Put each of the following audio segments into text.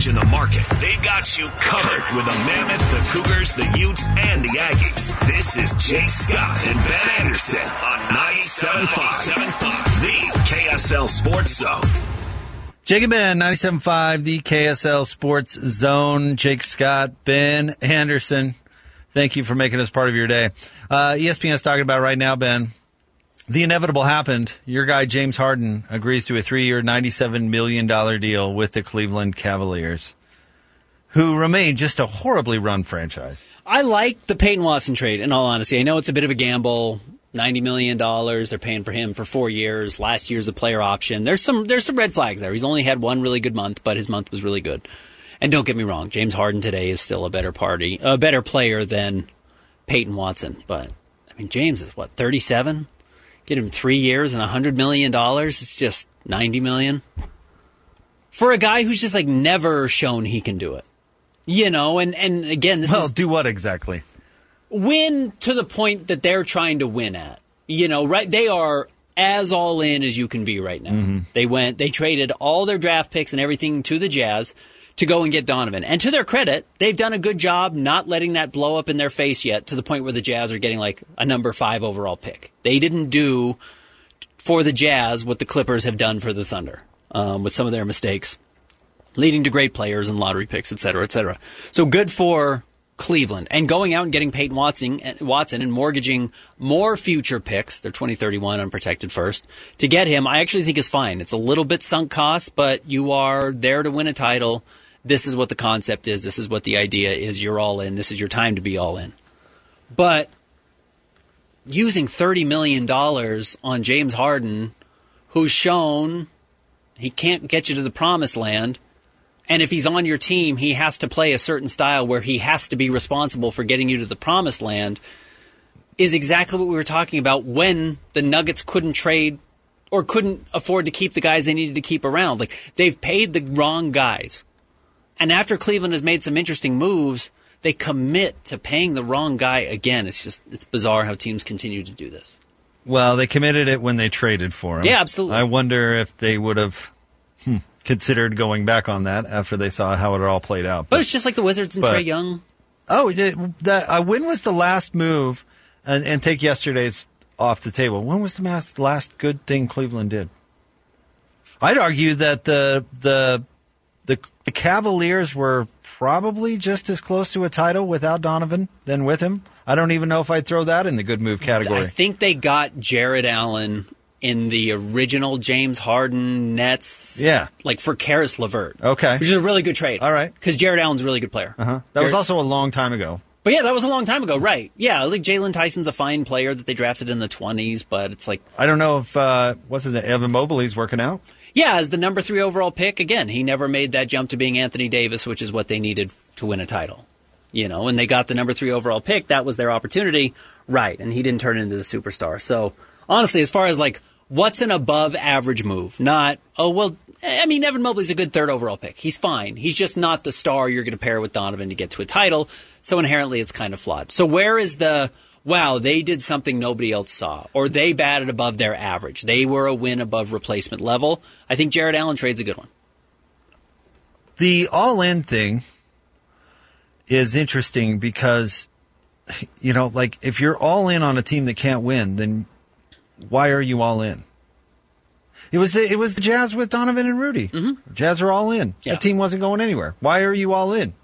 edge in the market. They've got you covered with the Mammoth, the Cougars, the Utes, and the Aggies. This is Jake Scott and Ben Anderson on 97.5, the KSL Sports Zone. Jake and Ben, 97.5, the KSL Sports Zone. Jake Scott, Ben Anderson. Thank you for making us part of your day. ESPN is talking about right now, Ben. The inevitable happened. Your guy, James Harden, agrees to a 3-year, $97 million deal with the Cleveland Cavaliers, who remain just a horribly run franchise. I like the Peyton Watson trade, in all honesty. I know it's a bit of a gamble. $90 million. They're paying for him for 4 years. Last year's a player option. There's some red flags there. He's only had one really good month, but his month was really good. And don't get me wrong, James Harden today is still a better player than Peyton Watson. But, I mean, James is, 37? Get him 3 years and $100 million. It's just $90 million. For a guy who's just, never shown he can do it. And again, do what exactly? Win to the point that they're trying to win at. Right? They are as all in as you can be right now. Mm-hmm. They traded all their draft picks and everything to the Jazz to go and get Donovan. And to their credit, they've done a good job not letting that blow up in their face yet to the point where the Jazz are getting a number 5 overall pick. They didn't do for the Jazz what the Clippers have done for the Thunder with some of their mistakes, leading to great players and lottery picks, et cetera, et cetera. So good for Cleveland. And going out and getting Peyton Watson and mortgaging more future picks, their 2031 unprotected first, to get him, I actually think is fine. It's a little bit sunk cost, but you are there to win a title. This is what the concept is. This is what the idea is. You're all in. This is your time to be all in. But using $30 million on James Harden, who's shown he can't get you to the promised land, and if he's on your team, he has to play a certain style where he has to be responsible for getting you to the promised land, is exactly what we were talking about when the Nuggets couldn't trade or couldn't afford to keep the guys they needed to keep around. They've paid the wrong guys. And after Cleveland has made some interesting moves, they commit to paying the wrong guy again. It's bizarre how teams continue to do this. Well, they committed it when they traded for him. Yeah, absolutely. I wonder if they would have considered going back on that after they saw how it all played out. But it's just like the Wizards and Trae Young. Oh, when was the last move, and take yesterday's off the table, when was the last good thing Cleveland did? I'd argue that the Cavaliers were probably just as close to a title without Donovan than with him. I don't even know if I'd throw that in the good move category. I think they got Jared Allen in the original James Harden Nets. Yeah. For Karis LeVert. Okay. Which is a really good trade. All right. Because Jared Allen's a really good player. Uh-huh. That was also a long time ago. But yeah, that was a long time ago, right. Yeah, Jalen Tyson's a fine player that they drafted in the 20s, but it's I don't know if, Evan Mobley's working out? Yeah, as the number 3 overall pick, again, he never made that jump to being Anthony Davis, which is what they needed to win a title. And they got the number 3 overall pick. That was their opportunity. Right, and he didn't turn into the superstar. So, honestly, as far as, what's an above-average move? Not, Evan Mobley's a good 3rd overall pick. He's fine. He's just not the star you're going to pair with Donovan to get to a title. So, inherently, it's kind of flawed. So, where is wow, they did something nobody else saw, or they batted above their average. They were a win above replacement level. I think Jared Allen trade's a good one. The all-in thing is interesting because, if you're all in on a team that can't win, then why are you all in? It was the Jazz with Donovan and Rudy. Mm-hmm. Jazz are all in. Yeah. That team wasn't going anywhere. Why are you all in?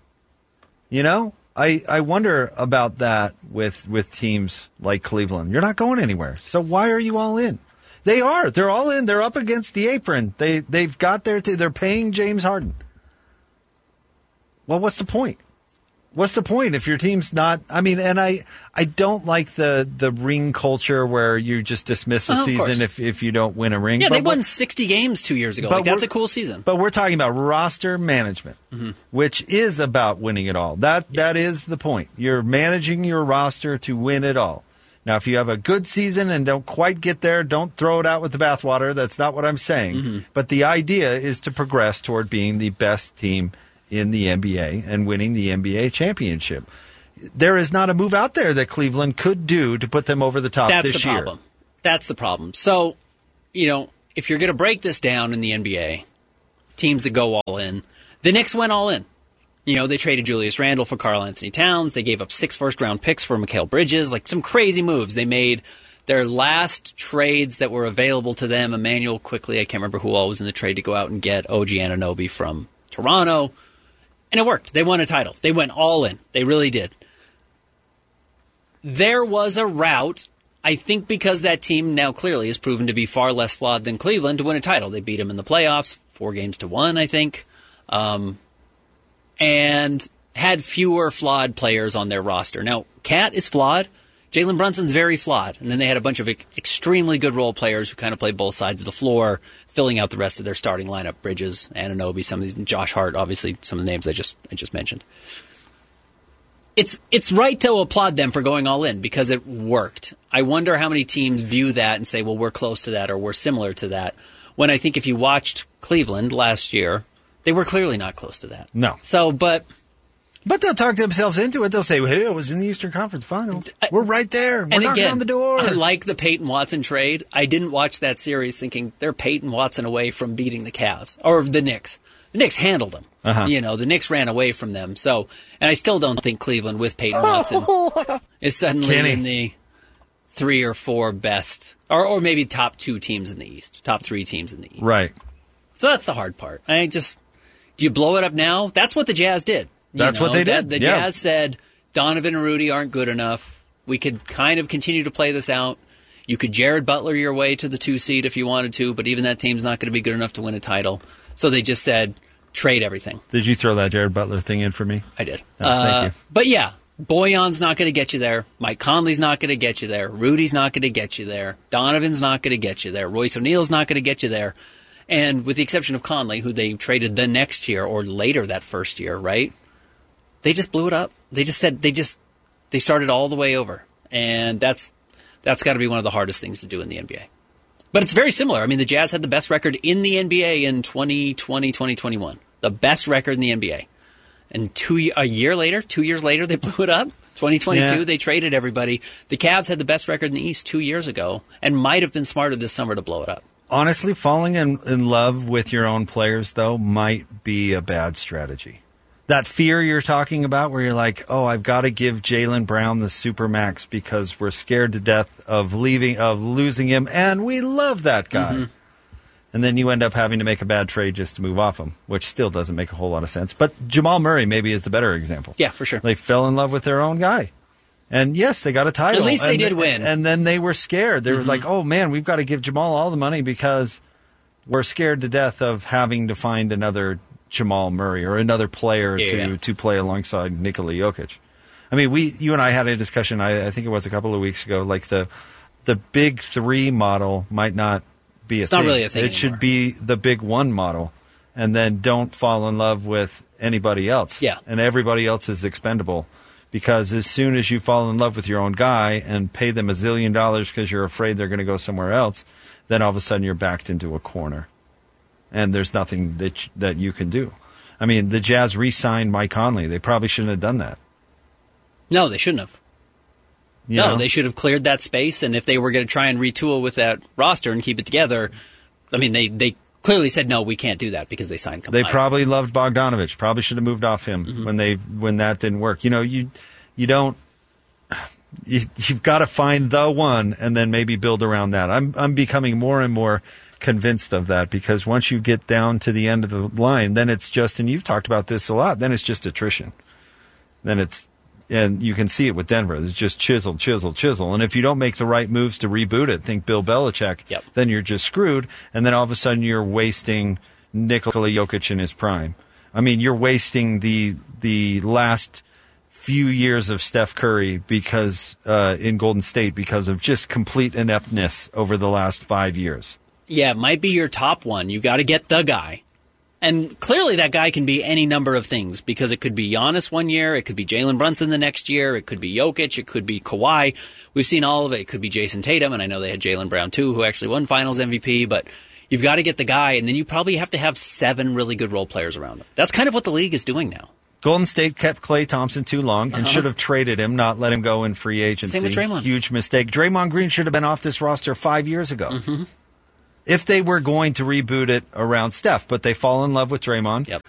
I wonder about that with teams like Cleveland. You're not going anywhere. So why are you all in? They are. They're all in. They're up against the apron. They've got they're paying James Harden. Well, what's the point? What's the point if your team's not? And I don't like the ring culture where you just dismiss a season if you don't win a ring. Yeah, they won 60 games 2 years ago. That's a cool season. But we're talking about roster management, which is about winning it all. That is the point. You're managing your roster to win it all. Now, if you have a good season and don't quite get there, don't throw it out with the bathwater. That's not what I'm saying. Mm-hmm. But the idea is to progress toward being the best team in the NBA and winning the NBA championship. There is not a move out there that Cleveland could do to put them over the top this year. That's the problem. So, if you're going to break this down in the NBA, teams that go all in, The Knicks went all in. They traded Julius Randle for Karl Anthony Towns. They gave up 6 first-round picks for Mikal Bridges, like some crazy moves. They made their last trades that were available to them. Emmanuel Quickley, I can't remember who all was in the trade to go out and get OG Anunoby from Toronto. And it worked. They won a title. They went all in. They really did. There was a route, I think because that team now clearly has proven to be far less flawed than Cleveland, to win a title. They beat them in the playoffs, 4-1, I think. And had fewer flawed players on their roster. Now, Cat is flawed. Jalen Brunson's very flawed. And then they had a bunch of extremely good role players who kind of played both sides of the floor, filling out the rest of their starting lineup. Bridges, Anunoby, some of these, Josh Hart, obviously some of the names I just mentioned. It's right to applaud them for going all in because it worked. I wonder how many teams view that and say, well, we're close to that or we're similar to that. When I think if you watched Cleveland last year, they were clearly not close to that. No. So, but they'll talk themselves into it. They'll say, well, hey, it was in the Eastern Conference Finals. We're right there. We're knocking on the door. I like the Peyton Watson trade. I didn't watch that series thinking they're Peyton Watson away from beating the Cavs or the Knicks. The Knicks handled them. Uh-huh. The Knicks ran away from them. So, and I still don't think Cleveland with Peyton Watson is suddenly in the 3 or 4 best, or maybe top 2 teams in the East, top 3 teams in the East. Right. So that's the hard part. Do you blow it up now? That's what the Jazz did. That's what they did. The Jazz said, Donovan and Rudy aren't good enough. We could kind of continue to play this out. You could Jared Butler your way to the 2 seed if you wanted to, but even that team's not going to be good enough to win a title. So they just said, trade everything. Did you throw that Jared Butler thing in for me? I did. Thank you. But yeah, Boyan's not going to get you there. Mike Conley's not going to get you there. Rudy's not going to get you there. Donovan's not going to get you there. Royce O'Neal's not going to get you there. And with the exception of Conley, who they traded the next year or later that first year, right? They just blew it up. They just said they started all the way over. And that's got to be one of the hardest things to do in the NBA. But it's very similar. I mean, the Jazz had the best record in the NBA in 2020, 2021. The best record in the NBA. And 2 years later, they blew it up. 2022, They traded everybody. The Cavs had the best record in the East 2 years ago and might have been smarter this summer to blow it up. Honestly, falling in love with your own players, though, might be a bad strategy. That fear you're talking about where you're like, oh, I've got to give Jaylen Brown the Supermax because we're scared to death of losing him, and we love that guy. Mm-hmm. And then you end up having to make a bad trade just to move off him, which still doesn't make a whole lot of sense. But Jamal Murray maybe is the better example. Yeah, for sure. They fell in love with their own guy. And yes, they got a title. At least they did win. And then they were scared. They were like, oh, man, we've got to give Jamal all the money because we're scared to death of having to find another Jamal Murray or another player to play alongside Nikola Jokic. I mean, you and I had a discussion, I think it was a couple of weeks ago, like the big 3 model might not be it's not really a thing It anymore. should be the big 1 model. And then don't fall in love with anybody else. Yeah. And everybody else is expendable. Because as soon as you fall in love with your own guy and pay them $1 zillion because you're afraid they're going to go somewhere else, then all of a sudden you're backed into a corner. And there's nothing that you can do. I mean, the Jazz re-signed Mike Conley. They probably shouldn't have done that. No, they shouldn't have. You know? They should have cleared that space. And if they were going to try and retool with that roster and keep it together, I mean, they clearly said, no, we can't do that because they signed Kawhi. They probably loved Bogdanovich. Probably should have moved off him when that didn't work. You know, you've got to find the one and then maybe build around that. I'm becoming more and more convinced of that because once you get down to the end of the line, then it's just, and you've talked about this a lot, then it's just attrition. And you can see it with Denver. It's just chisel. And if you don't make the right moves to reboot it, think Bill Belichick, then you're just screwed. And then all of a sudden you're wasting Nikola Jokic in his prime. I mean, you're wasting the last few years of Steph Curry because in Golden State because of just complete ineptness over the last 5 years. Yeah, it might be your top one. You got to get the guy. And clearly that guy can be any number of things because it could be Giannis one year, it could be Jalen Brunson the next year, it could be Jokic, it could be Kawhi. We've seen all of it. It could be Jason Tatum, and I know they had Jaylen Brown too, who actually won Finals MVP, but you've got to get the guy, and then you probably have to have 7 really good role players around him. That's kind of what the league is doing now. Golden State kept Klay Thompson too long and should have traded him, not let him go in free agency. Same with Draymond. Huge mistake. Draymond Green should have been off this roster 5 years ago. If they were going to reboot it around Steph, but they fall in love with Draymond. Yep.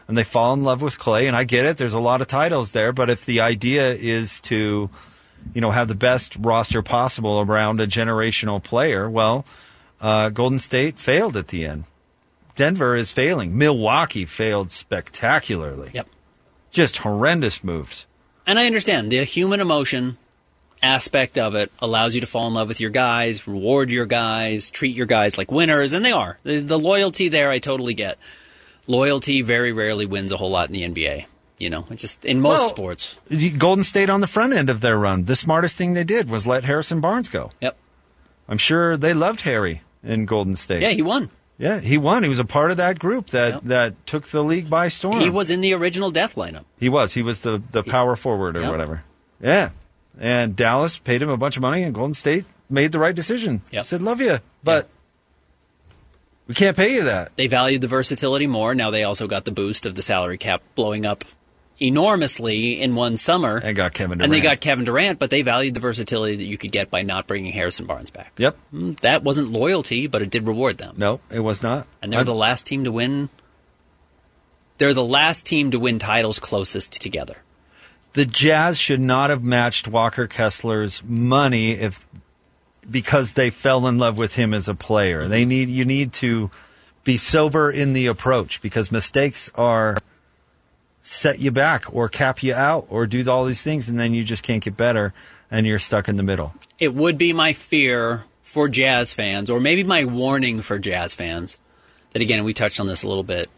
and they fall in love with Clay. And I get it. There's a lot of titles there. But if the idea is to, have the best roster possible around a generational player, well, Golden State failed at the end. Denver is failing. Milwaukee failed spectacularly. Yep. Just horrendous moves. And I understand the human emotion aspect of it allows you to fall in love with your guys, reward your guys, treat your guys like winners, and they are. The loyalty there, I totally get. Loyalty very rarely wins a whole lot in the NBA. It's just in most sports. Golden State on the front end of their run, the smartest thing they did was let Harrison Barnes go. Yep. I'm sure they loved Harry in Golden State. Yeah, he won. Yeah, he won. He was a part of that group that took the league by storm. He was in the original death lineup. He was. He was the power forward or whatever. Yeah. And Dallas paid him a bunch of money, and Golden State made the right decision. Yep. Said, love you, but we can't pay you that. They valued the versatility more. Now they also got the boost of the salary cap blowing up enormously in one summer. And got Kevin Durant. And they got Kevin Durant, but they valued the versatility that you could get by not bringing Harrison Barnes back. Yep. That wasn't loyalty, but it did reward them. No, it was not. And they're the last team to win. They're the last team to win titles closest together. The Jazz should not have matched Walker Kessler's money because they fell in love with him as a player. You need to be sober in the approach, because mistakes are set you back or cap you out or do all these things, and then you just can't get better and you're stuck in the middle. It would be my fear for Jazz fans, or maybe my warning for Jazz fans, that again, we touched on this a little bit.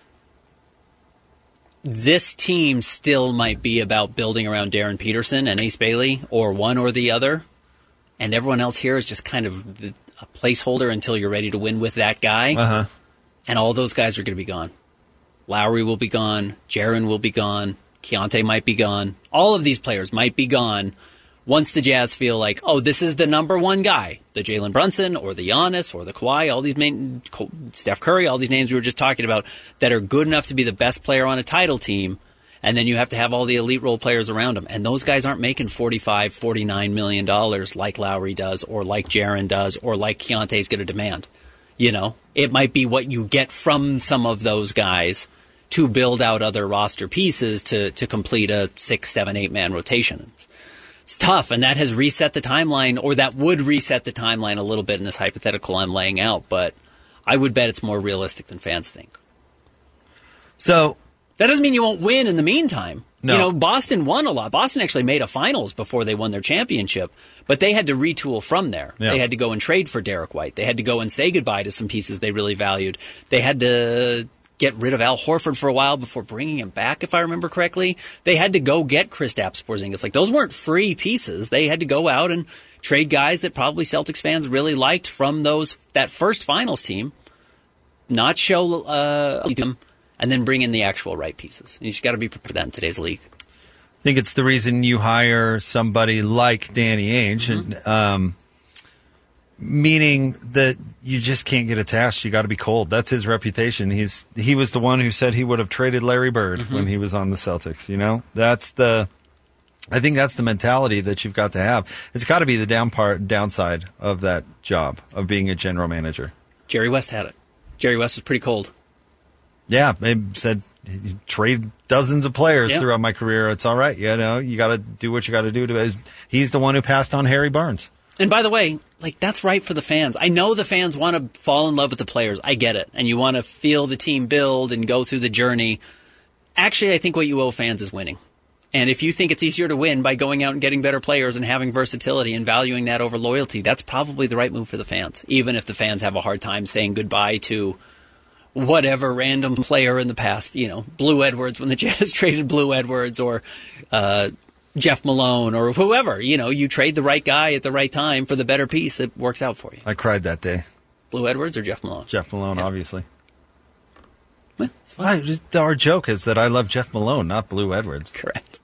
This team still might be about building around Darren Peterson and Ace Bailey, or one or the other, and everyone else here is just kind of a placeholder until you're ready to win with that guy. Uh-huh. And all those guys are going to be gone. Lowry will be gone. Jaren will be gone. Keontae might be gone. All of these players might be gone once the Jazz feel like, oh, this is the number one guy. The Jalen Brunson or the Giannis or the Kawhi, all these Steph Curry, all these names we were just talking about that are good enough to be the best player on a title team. And then you have to have all the elite role players around them. And those guys aren't making $45, $49 million like Lowry does, or like Jaren does, or like Keontae's going to demand. It might be what you get from some of those guys to build out other roster pieces to complete a 6, 7, 8-man rotation. It's tough, and that has reset the timeline, or that would reset the timeline a little bit in this hypothetical I'm laying out, but I would bet it's more realistic than fans think. So that doesn't mean you won't win in the meantime. No. Boston won a lot. Boston actually made a finals before they won their championship, but they had to retool from there. Yeah. They had to go and trade for Derek White. They had to go and say goodbye to some pieces they really valued. They had to get rid of Al Horford for a while before bringing him back, if I remember correctly. They had to go get Kristaps Porzingis. Those weren't free pieces. They had to go out and trade guys that probably Celtics fans really liked from that first finals team, not show them, and then bring in the actual right pieces. You just got to be prepared for that in today's league. I think it's the reason you hire somebody like Danny Ainge, and meaning that you just can't get attached. You got to be cold. That's his reputation. He was the one who said he would have traded Larry Bird when he was on the Celtics. I think that's the mentality that you've got to have. It's got to be the downside of that job of being a general manager. Jerry West had it. Jerry West was pretty cold. Yeah, they said trade dozens of players throughout my career. It's all right. You got to do what you got to do. He's the one who passed on Harry Barnes. And by the way, that's right for the fans. I know the fans want to fall in love with the players. I get it. And you want to feel the team build and go through the journey. Actually, I think what you owe fans is winning. And if you think it's easier to win by going out and getting better players and having versatility and valuing that over loyalty, that's probably the right move for the fans. Even if the fans have a hard time saying goodbye to whatever random player in the past, Blue Edwards when the Jazz traded Blue Edwards, or Jeff Malone, or whoever. You trade the right guy at the right time for the better piece. It works out for you. I cried that day. Blue Edwards or Jeff Malone? Jeff Malone, obviously. Well, it's fine. Our joke is that I love Jeff Malone, not Blue Edwards. Correct.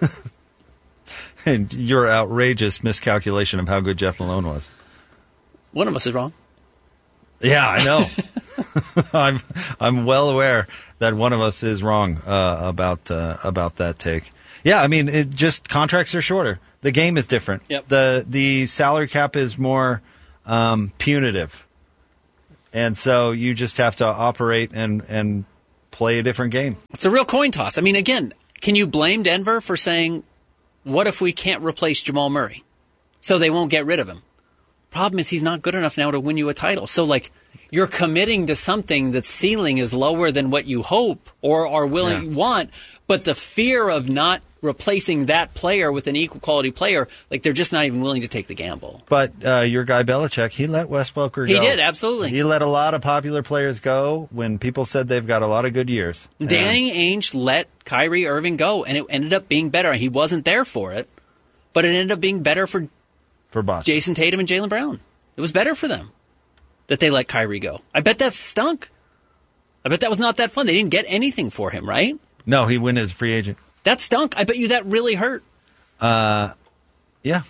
And your outrageous miscalculation of how good Jeff Malone was. One of us is wrong. Yeah, I know. I'm well aware that one of us is wrong about that take. Yeah, I mean, contracts are shorter. The game is different. Yep. The salary cap is more punitive, and so you just have to operate and play a different game. It's a real coin toss. I mean, again, can you blame Denver for saying, what if we can't replace Jamal Murray? So they won't get rid of him. Problem is he's not good enough now to win you a title. So, you're committing to something that's ceiling is lower than what you hope or are willing want, but the fear of not replacing that player with an equal quality player, they're just not even willing to take the gamble. But your guy Belichick, he let Wes Welker go. He did, absolutely. He let a lot of popular players go when people said they've got a lot of good years. Danny Ainge let Kyrie Irving go, and it ended up being better. He wasn't there for it, but it ended up being better for Boston. Jason Tatum and Jaylen Brown. It was better for them that they let Kyrie go. I bet that stunk. I bet that was not that fun. They didn't get anything for him, right? No, he went as a free agent. That stunk. I bet you that really hurt. Yeah.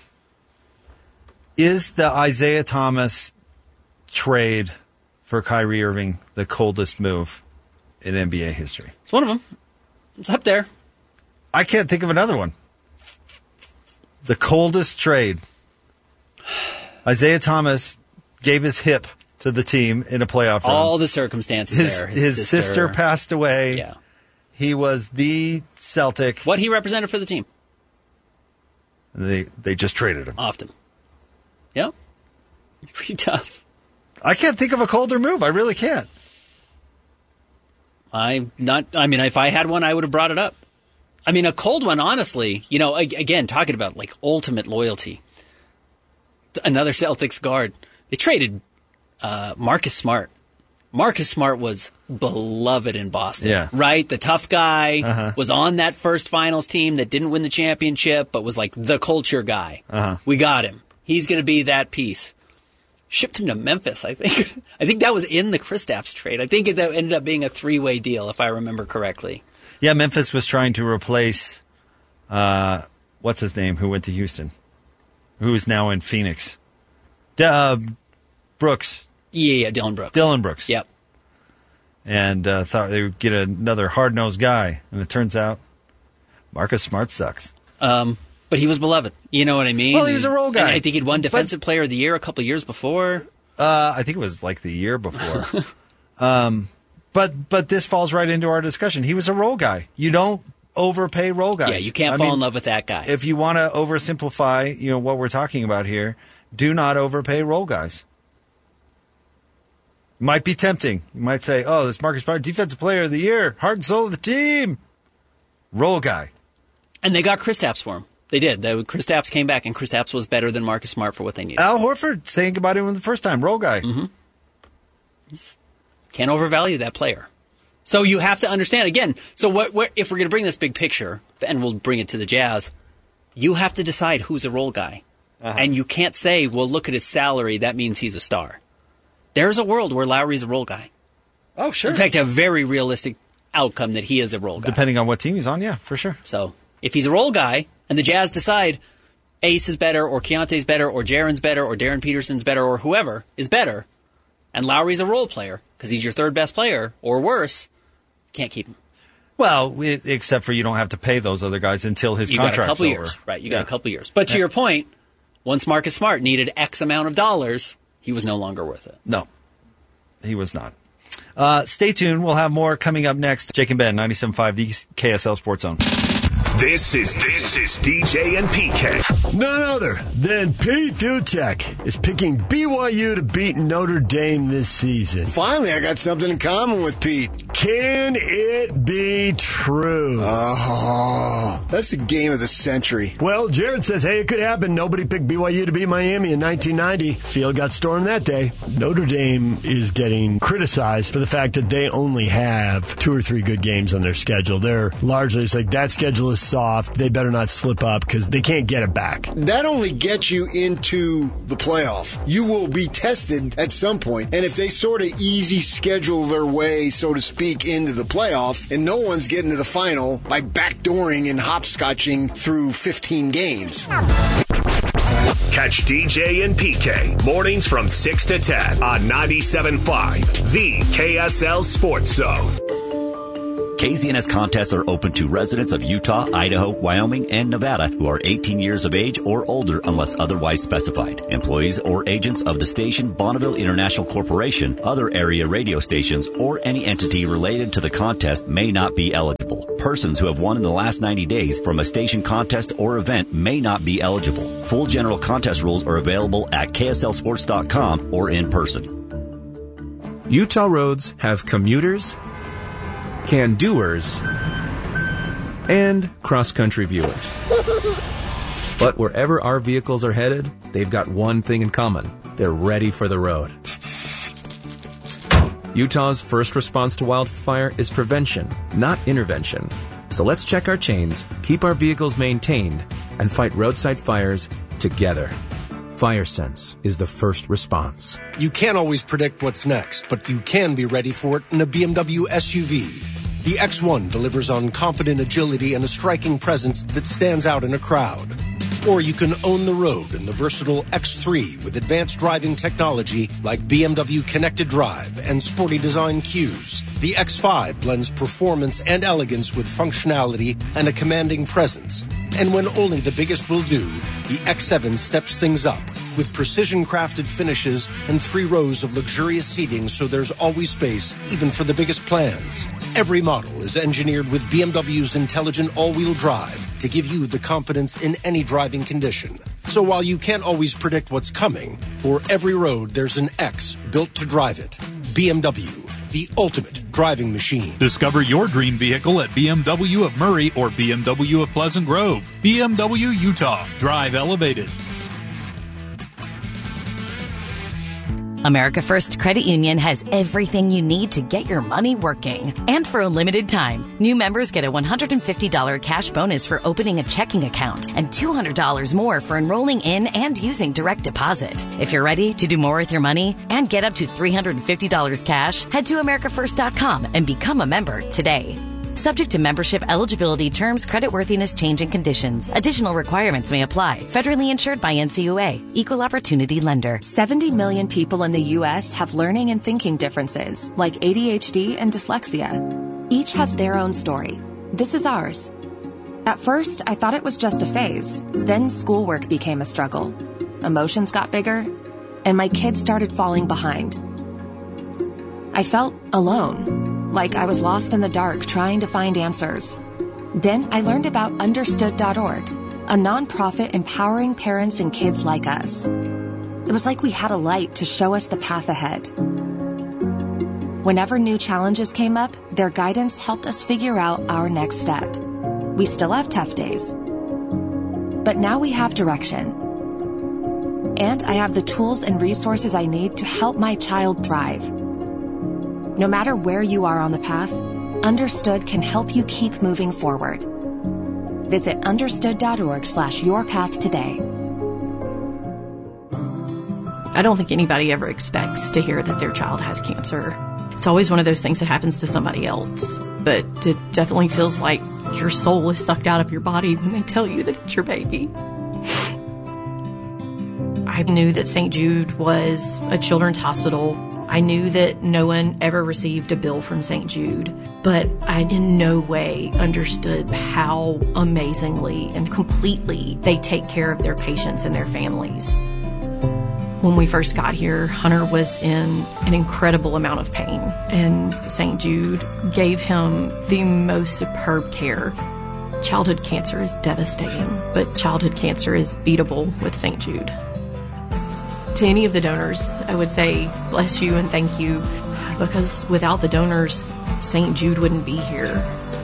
Is the Isaiah Thomas trade for Kyrie Irving the coldest move in NBA history? It's one of them. It's up there. I can't think of another one. The coldest trade. Isaiah Thomas gave his hip to the team in a playoff run. All the circumstances there. His sister passed away. Yeah. He was the Celtic. What he represented for the team. They just traded him. Often. Yep. Pretty tough. I can't think of a colder move. I really can't. If I had one, I would have brought it up. I mean, a cold one, honestly, again, talking about ultimate loyalty. Another Celtics guard. They traded Marcus Smart. Marcus Smart was beloved in Boston, right? The tough guy was on that first finals team that didn't win the championship, but was the culture guy. We got him. He's going to be that piece. Shipped him to Memphis, I think. I think that was in the Kristaps trade. I think that ended up being a 3-way deal, if I remember correctly. Yeah, Memphis was trying to replace, what's his name, who went to Houston, who is now in Phoenix. Brooks. Yeah, Dylan Brooks. Dylan Brooks. Yep. And thought they would get another hard-nosed guy. And it turns out Marcus Smart sucks. But he was beloved. You know what I mean? Well, he was a role guy. And I think he'd won Defensive Player of the Year a couple of years before. I think it was the year before. But this falls right into our discussion. He was a role guy. You don't overpay role guys. Yeah, you can't fall in love with that guy. If you want to oversimplify, what we're talking about here, do not overpay role guys. Might be tempting. You might say, oh, this Marcus Smart, Defensive Player of the Year, heart and soul of the team. Role guy. And they got Kristaps for him. They did. Kristaps came back, and Kristaps was better than Marcus Smart for what they needed. Al Horford saying goodbye to him the first time. Role guy. Mm-hmm. Can't overvalue that player. So you have to understand, again, so if we're going to bring this big picture, and we'll bring it to the Jazz, you have to decide who's a role guy. And you can't say, well, look at his salary, that means he's a star. There's a world where Lowry's a role guy. Oh, sure. In fact, a very realistic outcome that he is a role guy. Depending on what team he's on, yeah, for sure. So if he's a role guy, and the Jazz decide Ace is better, or Keontae's better, or Jaren's better, or Darren Peterson's better, or whoever is better, and Lowry's a role player, because he's your third best player, or worse, can't keep him. Well, except for you don't have to pay those other guys until his contract's over. You got a couple years. Right, you got a couple years. But to your point, once Marcus Smart needed X amount of dollars, he was no longer worth it. No, he was not. Stay tuned. We'll have more coming up next. Jake and Ben, 97.5, the KSL Sports Zone. This is DJ and PK. None other than Pete Duchek is picking BYU to beat Notre Dame this season. Finally, I got something in common with Pete. Can it be true? Oh, that's the game of the century. Well, Jared says, hey, it could happen. Nobody picked BYU to beat Miami in 1990. Field got stormed that day. Notre Dame is getting criticized for the fact that they only have 2 or 3 good games on their schedule. They're largely, it's like that schedule is soft. They better not slip up because they can't get it back. That only gets you into the playoff. You will be tested at some point. And if they sort of easy schedule their way, so to speak, into the playoff, and no one's getting to the final by backdooring and hopscotching through 15 games. Catch DJ and PK mornings from 6 to 10 on 97.5, the KSL Sports Zone. KZNS contests are open to residents of Utah, Idaho, Wyoming, and Nevada who are 18 years of age or older unless otherwise specified. Employees or agents of the station Bonneville International Corporation, other area radio stations, or any entity related to the contest may not be eligible. Persons who have won in the last 90 days from a station contest or event may not be eligible. Full general contest rules are available at KSLSports.com or in person. Utah roads have commuters, can-doers, and cross-country viewers. But wherever our vehicles are headed, they've got one thing in common. They're ready for the road. Utah's first response to wildfire is prevention, not intervention. So let's check our chains, keep our vehicles maintained, and fight roadside fires together. FireSense is the first response. You can't always predict what's next, but you can be ready for it in a BMW SUV. The X1 delivers on confident agility and a striking presence that stands out in a crowd. Or you can own the road in the versatile X3 with advanced driving technology like BMW Connected Drive and sporty design cues. The X5 blends performance and elegance with functionality and a commanding presence. And when only the biggest will do, the X7 steps things up with precision-crafted finishes and 3 rows of luxurious seating so there's always space, even for the biggest plans. Every model is engineered with BMW's intelligent all-wheel drive to give you the confidence in any driving condition. So while you can't always predict what's coming, for every road there's an X built to drive it. BMW, the ultimate driving machine. Discover your dream vehicle at BMW of Murray or BMW of Pleasant Grove. BMW Utah. Drive elevated. America First Credit Union has everything you need to get your money working. And for a limited time, new members get a $150 cash bonus for opening a checking account and $200 more for enrolling in and using direct deposit. If you're ready to do more with your money and get up to $350 cash, head to AmericaFirst.com and become a member today. Subject to membership eligibility, terms, creditworthiness, change, and conditions. Additional requirements may apply. Federally insured by NCUA. Equal Opportunity Lender. 70 million people in the U.S. have learning and thinking differences, like ADHD and dyslexia. Each has their own story. This is ours. At first, I thought it was just a phase. Then schoolwork became a struggle. Emotions got bigger, and my kids started falling behind. I felt alone. Like I was lost in the dark trying to find answers. Then I learned about Understood.org, a nonprofit empowering parents and kids like us. It was like we had a light to show us the path ahead. Whenever new challenges came up, their guidance helped us figure out our next step. We still have tough days, but now we have direction. And I have the tools and resources I need to help my child thrive. No matter where you are on the path, Understood can help you keep moving forward. Visit understood.org/yourpath today. I don't think anybody ever expects to hear that their child has cancer. It's always one of those things that happens to somebody else. But it definitely feels like your soul is sucked out of your body when they tell you that it's your baby. I knew that St. Jude was a children's hospital. I knew that no one ever received a bill from St. Jude, but I in no way understood how amazingly and completely they take care of their patients and their families. When we first got here, Hunter was in an incredible amount of pain, and St. Jude gave him the most superb care. Childhood cancer is devastating, but childhood cancer is beatable with St. Jude. To any of the donors, I would say bless you and thank you, because without the donors, St. Jude wouldn't be here.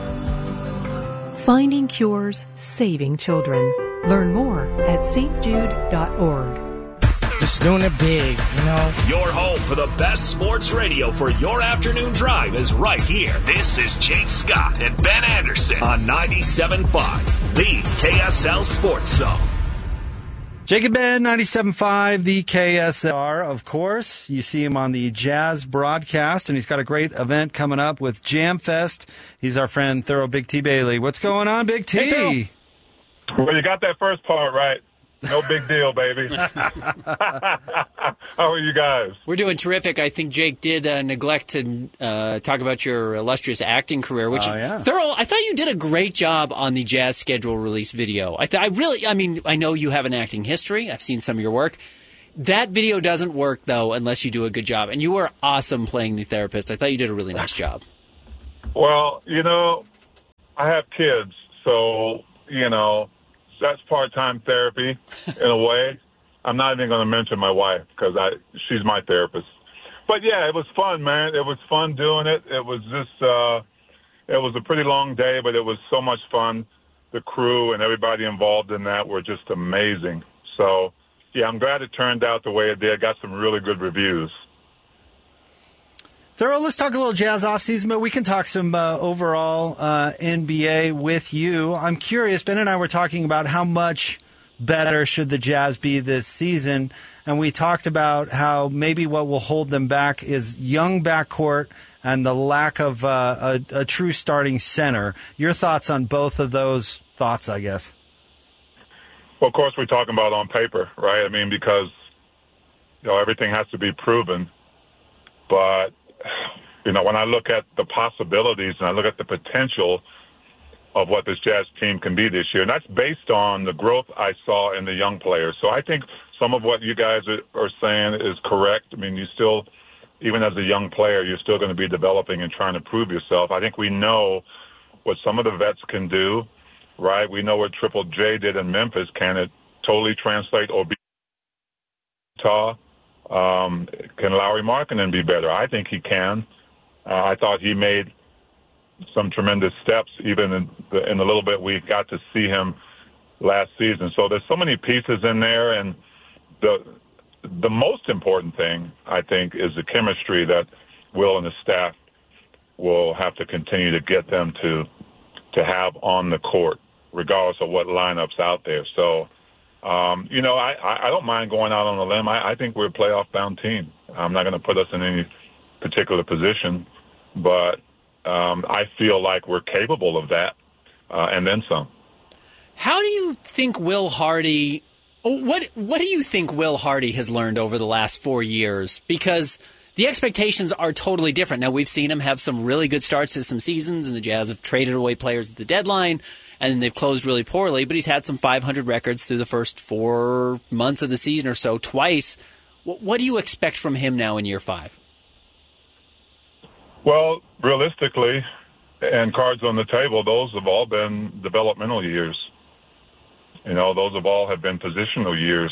Finding cures, saving children. Learn more at stjude.org. Just doing it big, you know. Your home for the best sports radio for your afternoon drive is right here. This is Jake Scott and Ben Anderson on 97.5, the KSL Sports Zone. Jake and Ben, 97.5, the KSR, of course. You see him on the Jazz broadcast, and he's got a great event coming up with Jam Fest. He's our friend, Thorough Big T. Bailey. What's going on, Big T? Hey, well, you got that first part right. No big deal, baby. How are you guys? We're doing terrific. I think Jake did neglect to talk about your illustrious acting career, which Thurl, I thought you did a great job on the Jazz schedule release video. I know you have an acting history. I've seen some of your work. That video doesn't work, though, unless you do a good job. And you were awesome playing the therapist. I thought you did a really nice job. Well, I have kids, so, that's part-time therapy in a way. I'm not even going to mention my wife because she's my therapist. But, yeah, it was fun, man. It was fun doing it. It was just it was a pretty long day, but it was so much fun. The crew and everybody involved in that were just amazing. So, yeah, I'm glad it turned out the way it did. Got some really good reviews. Thurl, let's talk a little Jazz offseason, but we can talk some overall NBA with you. I'm curious, Ben and I were talking about how much better should the Jazz be this season, and we talked about how maybe what will hold them back is young backcourt and the lack of a true starting center. Your thoughts on both of those thoughts, I guess? Well, of course, we're talking about on paper, right? I mean, because everything has to be proven. But, when I look at the possibilities and I look at the potential of what this Jazz team can be this year, and that's based on the growth I saw in the young players. So I think some of what you guys are saying is correct. I mean, you still, even as a young player, you're still going to be developing and trying to prove yourself. I think we know what some of the vets can do. Right, we know what Triple J did in Memphis. Can it totally translate or be Utah? Can Lauri Markkanen be better? I think he can. I thought he made some tremendous steps, even in the little bit we got to see him last season. So there's so many pieces in there, and the most important thing, I think, is the chemistry that Will and the staff will have to continue to get them to have on the court, regardless of what lineup's out there. So, I don't mind going out on a limb. I think we're a playoff-bound team. I'm not going to put us in any particular position, but I feel like we're capable of that, and then some. How do you think Will Hardy – what do you think Will Hardy has learned over the last 4 years? Because the expectations are totally different. Now, we've seen him have some really good starts to some seasons, and the Jazz have traded away players at the deadline, and they've closed really poorly, but he's had some 500 records through the first 4 months of the season or so, twice. What do you expect from him now in year 5? Well, realistically, and cards on the table, those have all been developmental years. Those have all have been positional years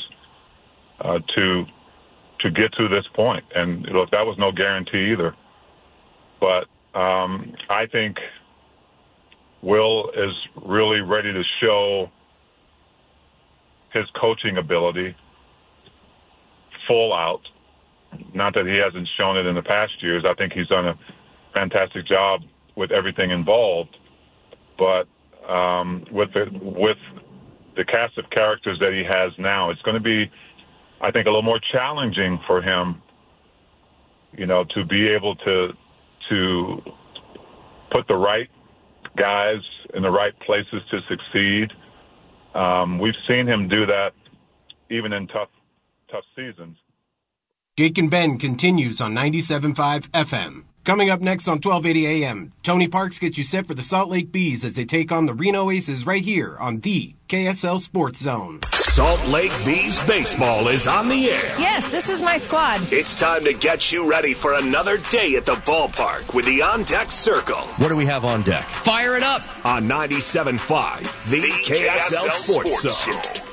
to get to this point. And look, that was no guarantee either. But I think Will is really ready to show his coaching ability full out. Not that he hasn't shown it in the past years. I think he's done a fantastic job with everything involved. But with the cast of characters that he has now, it's going to be, I think, a little more challenging for him, to be able to put the right guys in the right places to succeed. We've seen him do that even in tough seasons. Jake and Ben continues on 97.5 FM. Coming up next on 1280 AM, Tony Parks gets you set for the Salt Lake Bees as they take on the Reno Aces right here on the KSL Sports Zone. Salt Lake Bees baseball is on the air. Yes, this is my squad. It's time to get you ready for another day at the ballpark with the On Deck Circle. What do we have on deck? Fire it up on 97.5, the KSL Sports Zone.